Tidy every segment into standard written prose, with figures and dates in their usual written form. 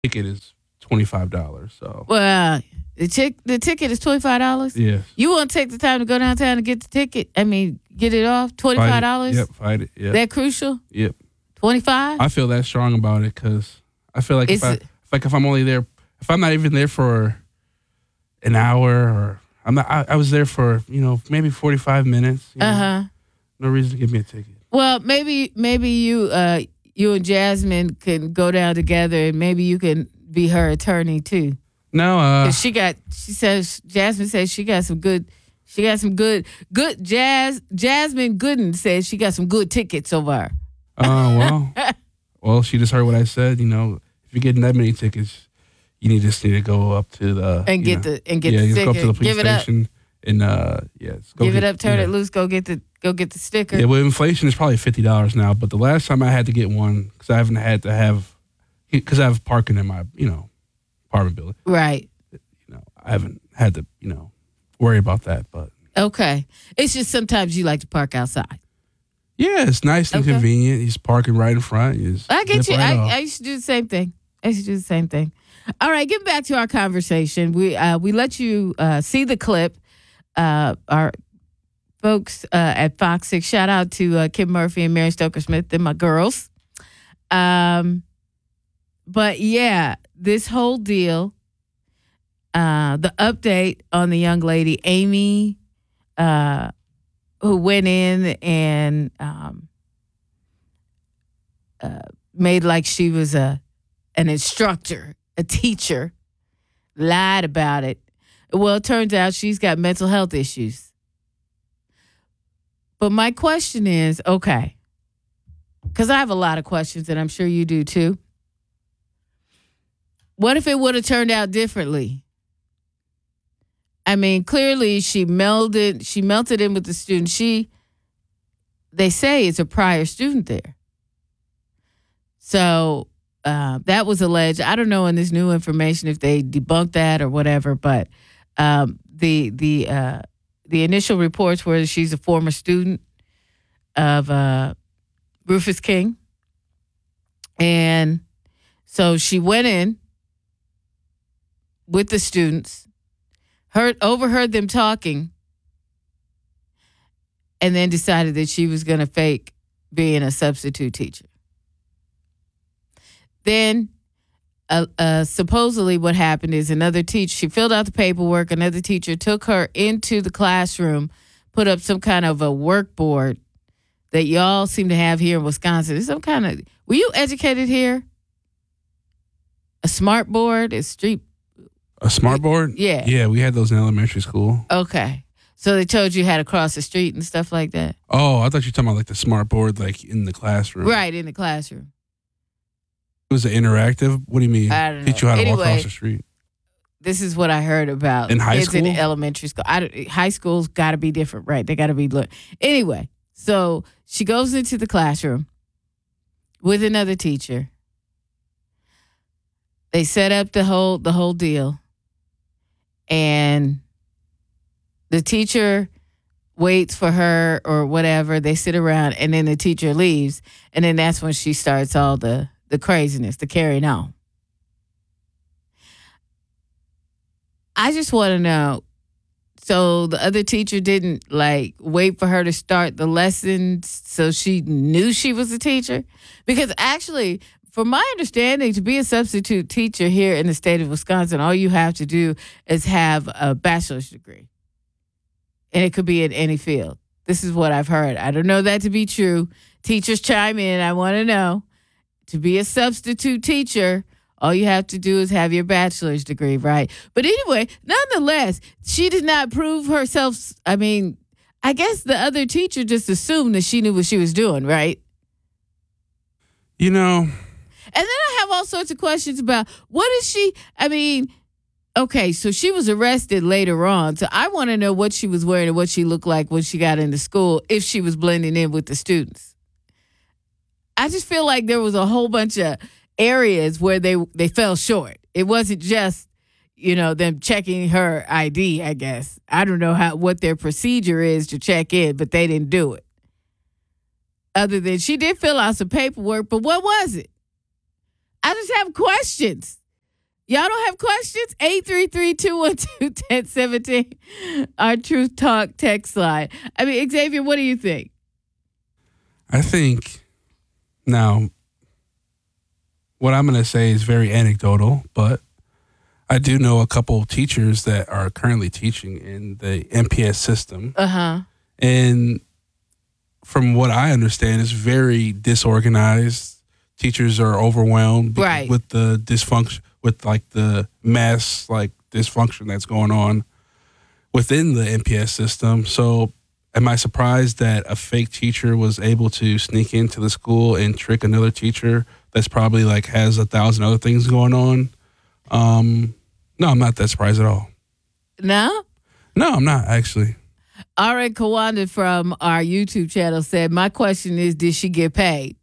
Ticket is $25. So Well, the ticket is $25. yes, You want to take the time to go downtown and get the ticket? I mean, get it off $25. Yep, fight it. Yep, That crucial? yep. 25. I feel that strong about it because I feel like It's- if I'm only there, if I'm not even there for an hour, or I was there for maybe 45 minutes. No reason to give me a ticket. Well, maybe you and Jasmine can go down together, and maybe you can be her attorney too. No, 'Cause Jasmine says she got some good Jasmine Gooden says she got some good tickets over her. oh well, she just heard what I said. If you're getting that many tickets, you just need to go up to the And get the just sticker. go up to the police Give it up. station and Give it up, turn it loose, go get the sticker. Yeah, with inflation, it's probably $50 now. But the last time I had to get one, because I haven't had to have, because I have parking in my apartment building. Right. I haven't had to worry about that. But Okay. It's just sometimes you like to park outside. yeah, it's nice and Okay. convenient. He's parking right in front. You just I get zip you. right off. I used to do the same thing. All right, getting back to our conversation. We let you see the clip. Our folks at Fox 6, shout out to Kim Murphy and Mary Stoker Smith. They're my girls. But yeah, this whole deal, the update on the young lady, Amy, who went in and made like she was an instructor, a teacher, lied about it. Well, it turns out she's got mental health issues. But my question is, okay, because I have a lot of questions and I'm sure you do too. What if it would have turned out differently? I mean, clearly she melted in with the student. They say it's a prior student there. So that was alleged. I don't know in this new information if they debunked that or whatever, but the initial reports were that she's a former student of Rufus King. And so she went in with the students, overheard them talking, and then decided that she was going to fake being a substitute teacher. Then supposedly what happened is another teacher, she filled out the paperwork, another teacher took her into the classroom, put up some kind of a workboard that y'all seem to have here in Wisconsin. It's some kind of, were you educated here? A smart board? A smart board? Yeah. Yeah, we had those in elementary school. Okay. So they told you how to cross the street and stuff like that? Oh, I thought you were talking about like the smart board like in the classroom. Right, in the classroom. It was interactive? What do you mean? I don't know. Teach you how to walk Anyway, across the street. This is what I heard about In high kids school? in elementary school. High school's got to be different, right? They got to be anyway. So she goes into the classroom with another teacher. They set up the whole deal, and the teacher waits for her or whatever. They sit around, and then the teacher leaves, and then that's when she starts all the craziness, the carrying on. I just want to know, so the other teacher didn't like wait for her to start the lessons so she knew she was a teacher? Because actually, from my understanding, to be a substitute teacher here in the state of Wisconsin, all you have to do is have a bachelor's degree. And it could be in any field. This is what I've heard. I don't know that to be true. Teachers chime in. I want to know. To be a substitute teacher, all you have to do is have your bachelor's degree, right? But anyway, nonetheless, she did not prove herself. I mean, I guess the other teacher just assumed that she knew what she was doing, right? You know. And then I have all sorts of questions about what is she, I mean, okay, so she was arrested later on. So I want to know what she was wearing and what she looked like when she got into school, if she was blending in with the students. I just feel like there was a whole bunch of areas where they fell short. It wasn't just, them checking her ID, I guess. I don't know what their procedure is to check in, but they didn't do it. Other than she did fill out some paperwork, but what was it? I just have questions. Y'all don't have questions? 833-212-1017. Our Truth Talk text line. I mean, Xavier, what do you think? I think now what I'm going to say is very anecdotal, but I do know a couple of teachers that are currently teaching in the MPS system. And from what I understand, it's very disorganized. Teachers are overwhelmed with the dysfunction, with like the mass like dysfunction that's going on within the MPS system. So am I surprised that a fake teacher was able to sneak into the school and trick another teacher that's probably like has 1,000 other things going on? No, I'm not that surprised at all. No? No, I'm not actually. Ara Kawanda from our YouTube channel said, my question is, did she get paid?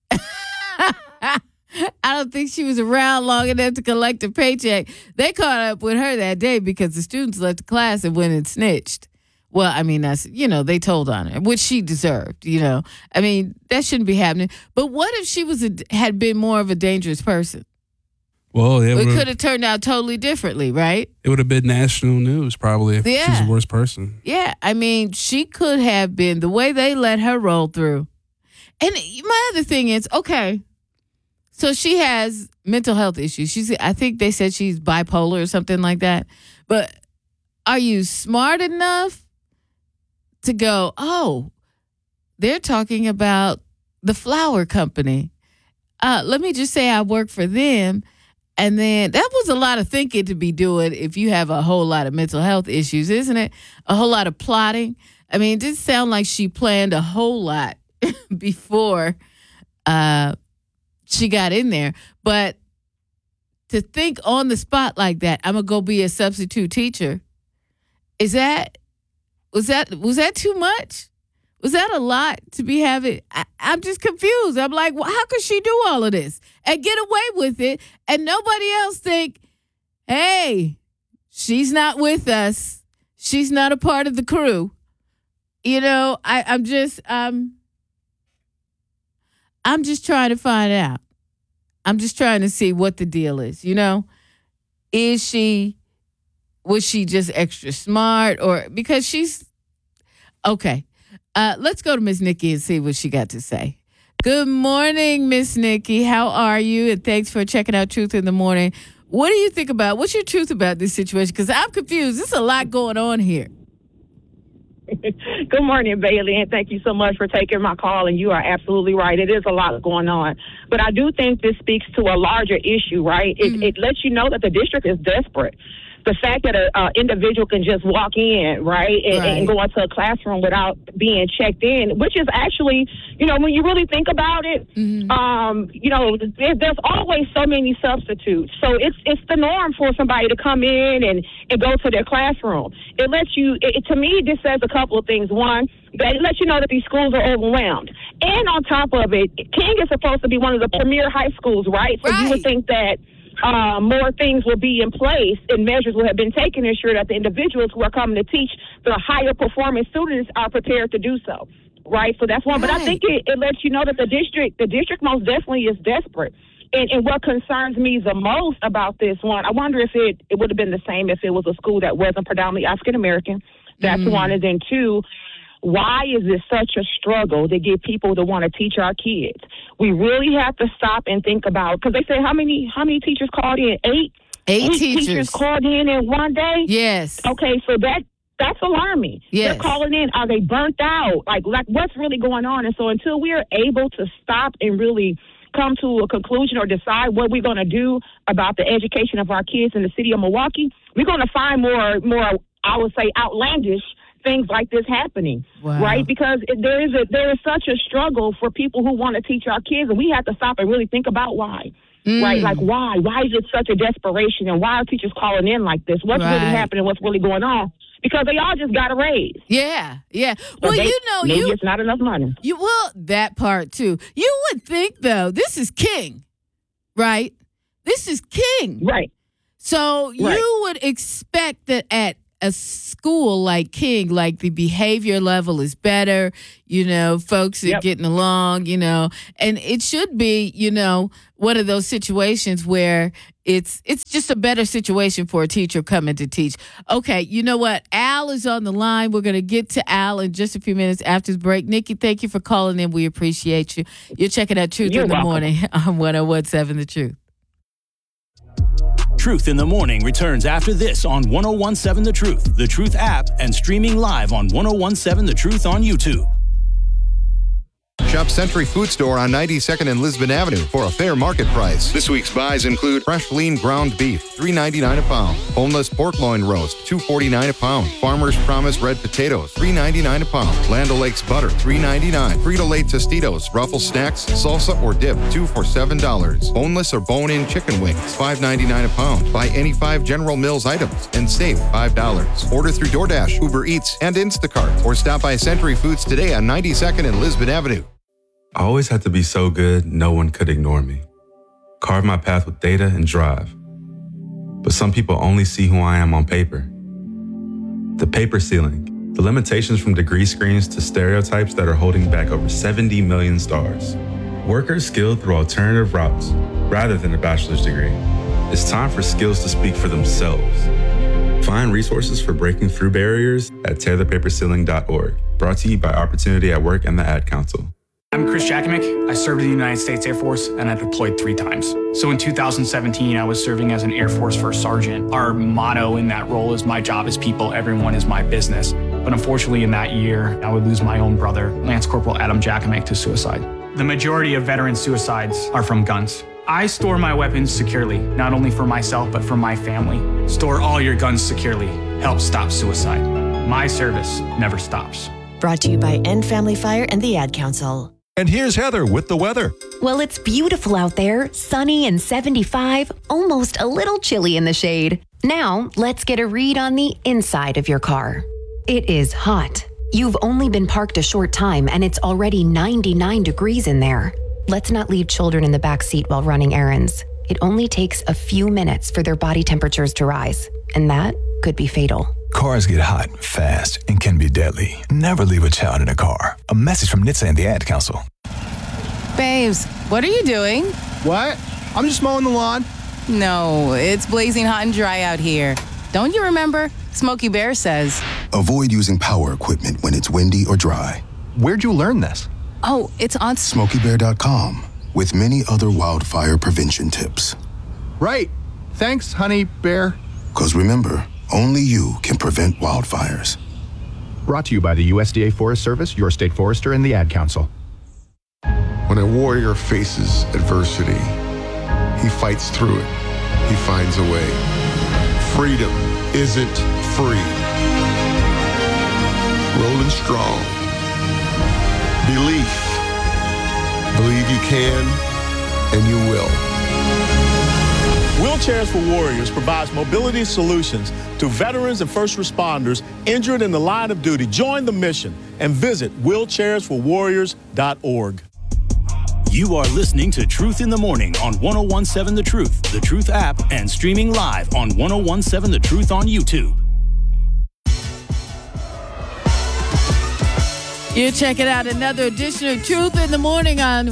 I don't think she was around long enough to collect a paycheck. They caught up with her that day because the students left the class and went and snitched. Well, I mean, that's, they told on her, which she deserved, I mean, that shouldn't be happening. But what if she had been more of a dangerous person? Well, it could have turned out totally differently, right? It would have been national news probably if she was a worse person. Yeah, I mean, she could have been the way they let her roll through. And my other thing is, okay, so she has mental health issues. I think they said she's bipolar or something like that. But are you smart enough to go, oh, they're talking about the flower company. Let me just say I work for them. And then that was a lot of thinking to be doing if you have a whole lot of mental health issues, isn't it? A whole lot of plotting. I mean, it did sound like she planned a whole lot before she got in there. But to think on the spot like that, I'm going to go be a substitute teacher. Was that too much? Was that a lot to be having? I'm just confused. I'm like, well, how could she do all of this and get away with it and nobody else think, hey, she's not with us. She's not a part of the crew. I'm just trying to find out. I'm just trying to see what the deal is, was she just extra smart or because she's okay. Let's go to Miss Nikki and see what she got to say. Good morning, Miss Nikki. How are you? And thanks for checking out Truth in the Morning. What do you think about, what's your truth about this situation? Because I'm confused. There's a lot going on here. Good morning, Bailey, and thank you so much for taking my call. And you are absolutely right. It is a lot going on. But I do think this speaks to a larger issue, right? It lets you know that the district is desperate. The fact that an individual can just walk in, right, and go into a classroom without being checked in, which is actually, when you really think about it, there's always so many substitutes. So it's the norm for somebody to come in and go to their classroom. It lets you, to me, this says a couple of things. One, that it lets you know that these schools are overwhelmed. And on top of it, King is supposed to be one of the premier high schools, right? So you would think that more things will be in place and measures will have been taken to ensure that the individuals who are coming to teach the higher performing students are prepared to do so, right? So that's one. But I think it lets you know that the district most definitely is desperate. And what concerns me the most about this one, I wonder if it would have been the same if it was a school that wasn't predominantly African American. That's one. And then two, why is it such a struggle to get people to want to teach our kids? We really have to stop and think about, because they say how many teachers called in? Eight teachers called in one day? Yes. Okay, so that's alarming. Yes. They're calling in. Are they burnt out? Like what's really going on? And so until we are able to stop and really come to a conclusion or decide what we're going to do about the education of our kids in the city of Milwaukee, we're going to find more, I would say, outlandish things like this happening, right? Because there is such a struggle for people who want to teach our kids, and we have to stop and really think about why, right? Like why? Why is it such a desperation, and why are teachers calling in like this? What's really happening? What's really going on? Because they all just got a raise. Yeah. So well, maybe it's not enough money. That part too. You would think though, this is King, right? This is King, right? So you would expect that at a school like King, like the behavior level is better, folks are getting along, and it should be, one of those situations where it's just a better situation for a teacher coming to teach. Okay, you know what? Al is on the line. We're going to get to Al in just a few minutes after this break. Nikki, thank you for calling in. We appreciate you. You're checking out Truth in the Morning on 101.7 The Truth. Truth in the Morning returns after this on 101.7 The Truth, The Truth app, and streaming live on 101.7 The Truth on YouTube. Shop Century Food Store on 92nd and Lisbon Avenue for a fair market price. This week's buys include fresh lean ground beef, $3.99 a pound. Boneless pork loin roast, $2.49 a pound. Farmer's Promise red potatoes, $3.99 a pound. Land O'Lakes butter, $3.99. Frito-Lay Tostitos, Ruffles snacks, salsa or dip, 2 for $7. Boneless or bone-in chicken wings, $5.99 a pound. Buy any 5 General Mills items and save $5. Order through DoorDash, Uber Eats, and Instacart, or stop by Century Foods today on 92nd and Lisbon Avenue. I always had to be so good, no one could ignore me. Carve my path with data and drive. But some people only see who I am on paper. The paper ceiling, the limitations from degree screens to stereotypes that are holding back over 70 million stars. Workers skilled through alternative routes, rather than a bachelor's degree. It's time for skills to speak for themselves. Find resources for breaking through barriers at tearthepaperceiling.org. Brought to you by Opportunity at Work and the Ad Council. I'm Chris Jakimick. I served in the United States Air Force and I deployed 3 times. So in 2017, I was serving as an Air Force First Sergeant. Our motto in that role is my job is people, everyone is my business. But unfortunately in that year, I would lose my own brother, Lance Corporal Adam Jakimick, to suicide. The majority of veteran suicides are from guns. I store my weapons securely, not only for myself, but for my family. Store all your guns securely. Help stop suicide. My service never stops. Brought to you by End Family Fire and the Ad Council. And here's Heather with the weather. Well, it's beautiful out there, sunny and 75, almost a little chilly in the shade. Now, let's get a read on the inside of your car. It is hot. You've only been parked a short time and it's already 99 degrees in there. Let's not leave children in the back seat while running errands. It only takes a few minutes for their body temperatures to rise, and that could be fatal. Cars get hot, fast, and can be deadly. Never leave a child in a car. A message from NHTSA and the Ad Council. Babes, what are you doing? What? I'm just mowing the lawn. No, it's blazing hot and dry out here. Don't you remember? Smokey Bear says, avoid using power equipment when it's windy or dry. Where'd you learn this? Oh, it's on SmokeyBear.com with many other wildfire prevention tips. Right. Thanks, honey bear. Because remember, only you can prevent wildfires. Brought to you by the USDA Forest Service, your state forester, and the Ad Council. When a warrior faces adversity, he fights through it. He finds a way. Freedom isn't free. Rolling strong. Belief. Believe you can, and you will. Wheelchairs for Warriors provides mobility solutions to veterans and first responders injured in the line of duty. Join the mission and visit wheelchairsforwarriors.org. You are listening to Truth in the Morning on 101.7 The Truth app, and streaming live on 101.7 The Truth on YouTube. You're checking out another edition of Truth in the Morning on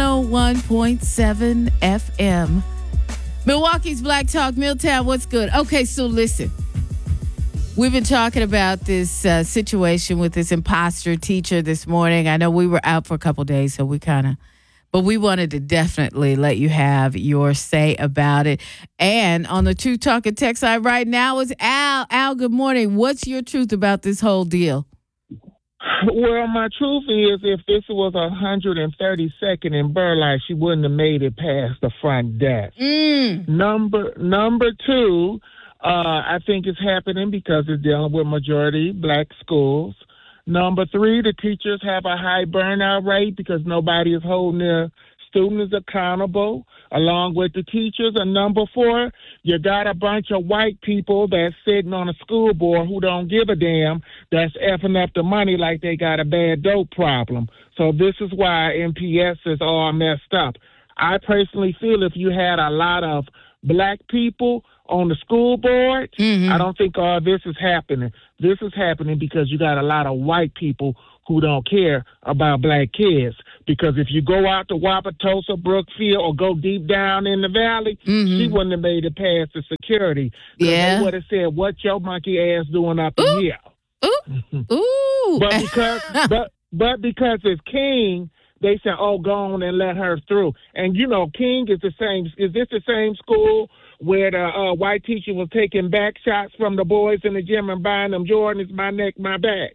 101.7 FM. Milwaukee's Black Talk, Milltown, what's good? Okay, so listen. We've been talking about this situation with this imposter teacher this morning. I know we were out for a couple days, so but we wanted to definitely let you have your say about it. And on the Truth Talk and text line right now is Al. Al, good morning. What's your truth about this whole deal? Well, my truth is, if this was 132nd in Burleigh, she wouldn't have made it past the front desk. Number 2, I think it's happening because it's dealing with majority black schools. Number 3, the teachers have a high burnout rate because nobody is holding their students accountable, along with the teachers. And number 4, you got a bunch of white people that's sitting on a school board who don't give a damn, that's effing up the money like they got a bad dope problem. So this is why MPS is all messed up. I personally feel if you had a lot of black people on the school board, I don't think all this is happening. This is happening because you got a lot of white people who don't care about black kids. Because if you go out to Wauwatosa, Brookfield, or go deep down in the valley, she wouldn't have made it past the security. They would have said, "What your monkey ass doing up in here?" Ooh. But because it's King, they said, "Oh, go on and let her through." And you know, King is the same. Is this the same school where the white teacher was taking back shots from the boys in the gym and buying them Jordans, my neck, my back?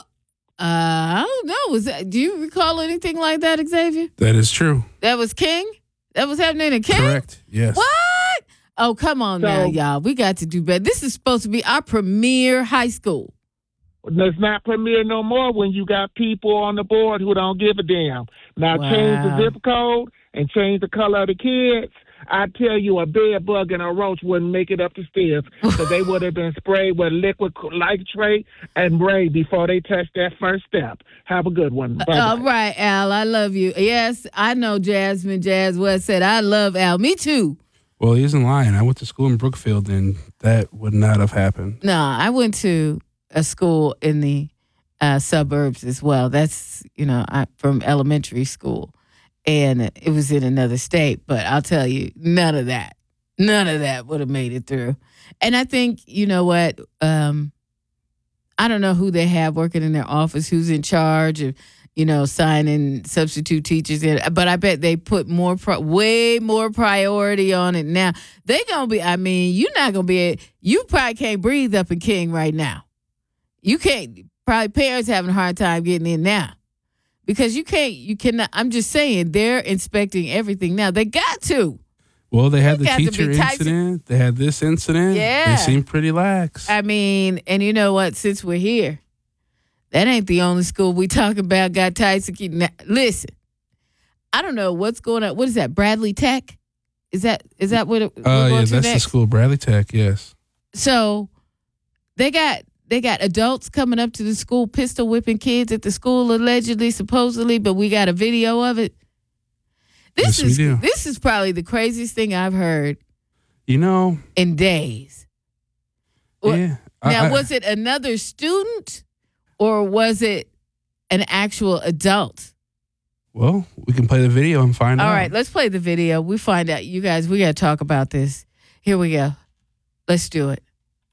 I don't know. Do you recall anything like that, Xavier? That is true. That was King? That was happening in King? Correct. Yes. What? Oh, come on now, y'all. We got to do better. This is supposed to be our premier high school. It's not premier no more when you got people on the board who don't give a damn. Now change the zip code and change the color of the kids. I tell you, a bed bug and a roach wouldn't make it up the stairs because they would have been sprayed with liquid nitrate and Ray before they touched that first step. Have a good one. Bye-bye. All right, Al. I love you. Yes, I know Jasmine Jazz West said, I love Al. Me too. Well, he isn't lying. I went to school in Brookfield, and that would not have happened. No, I went to a school in the suburbs as well. That's, I'm from elementary school. And it was in another state. But I'll tell you, none of that would have made it through. And I think, you know what, I don't know who they have working in their office, who's in charge of, signing substitute teachers in. But I bet they put way more priority on it now. They going to be, you're not going to be, you probably can't breathe up in King right now. You can't, probably parents having a hard time getting in now. Because you cannot, I'm just saying, they're inspecting everything now. They got to. Well, they had the teacher incident. They had this incident. Yeah. They seem pretty lax. And you know what? Since we're here, that ain't the only school we talk about got Tyson. Now, listen, I don't know what's going on. What is that, Bradley Tech? Is that what we're going yeah, to that's next? the school, Bradley Tech, yes. So they got adults coming up to the school, pistol whipping kids at the school, allegedly, supposedly, but we got a video of it. This is probably the craziest thing I've heard. In days. Yeah. Now, was it another student or was it an actual adult? Well, we can play the video and find out. All right, let's play the video. We find out. You guys, we got to talk about this. Here we go. Let's do it.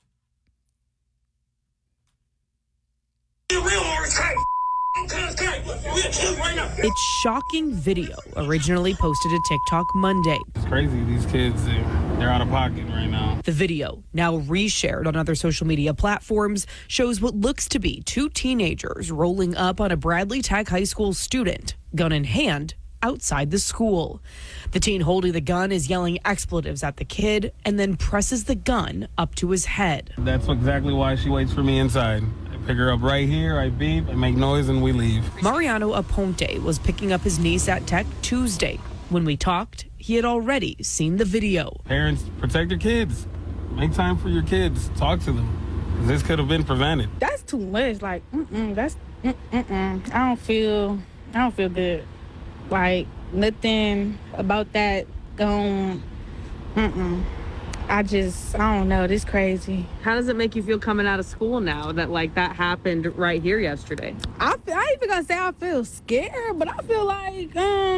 It's shocking video originally posted to TikTok Monday. It's crazy. These kids, they're out of pocket right now. The video, now reshared on other social media platforms, shows what looks to be two teenagers rolling up on a Bradley Tech High School student, gun in hand, outside the school. The teen holding the gun is yelling expletives at the kid and then presses the gun up to his head. That's exactly why she waits for me inside. Pick her up right here, I beep, I make noise, and we leave. Mariano Aponte was picking up his niece at Tech Tuesday. When we talked, he had already seen the video. Parents, protect your kids. Make time for your kids. Talk to them. This could have been prevented. That's too much. Like, I don't feel good. Like, nothing about that going, I don't know. This crazy. How does it make you feel coming out of school now that that happened right here yesterday? I ain't even gonna say I feel scared, but I feel like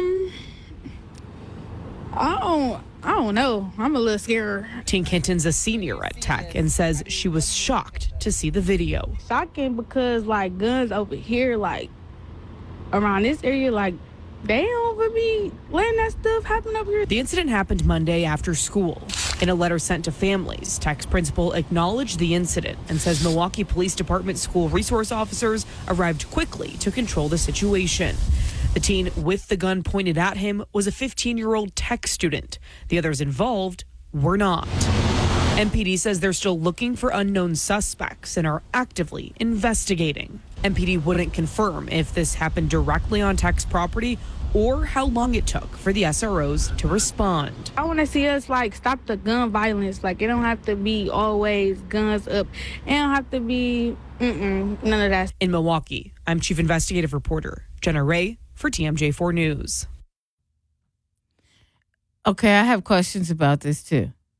I don't know. I'm a little scared. Teen Kenton's a senior at Tech and says she was shocked to see the video. Shocking because guns over here, around this area, they don't ever be letting that stuff happen up here. The incident happened Monday after school. In a letter sent to families, Tech's principal acknowledged the incident and says Milwaukee Police Department school resource officers arrived quickly to control the situation. The teen with the gun pointed at him was a 15-year-old Tech student. The others involved were not. MPD says they're still looking for unknown suspects and are actively investigating. MPD wouldn't confirm if this happened directly on Tech's property or how long it took for the SROs to respond. I want to see us stop the gun violence. It don't have to be always guns up. It don't have to be none of that. In Milwaukee, I'm Chief Investigative Reporter Jenna Ray for TMJ4 News. Okay, I have questions about this too.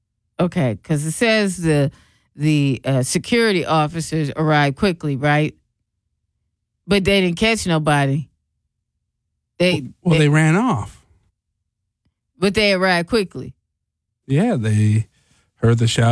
Okay, because it says the security officers arrived quickly, right? But they didn't catch nobody. They ran off. But they arrived quickly. Yeah, they heard the shout.